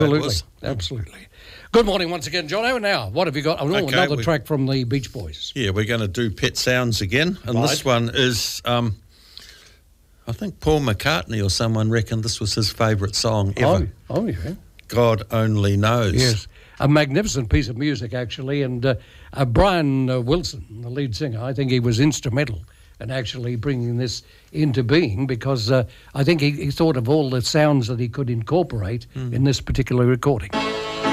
Absolutely. Good morning once again, Jono. Now, what have you got? Another track from the Beach Boys. Yeah, we're going to do Pet Sounds again. And This one is, I think Paul McCartney or someone reckoned this was his favourite song ever. Oh, yeah. God Only Knows. Yes, a magnificent piece of music, actually. And Brian Wilson, the lead singer, I think he was instrumental in actually bringing this into being, because I think he thought of all the sounds that he could incorporate in this particular recording.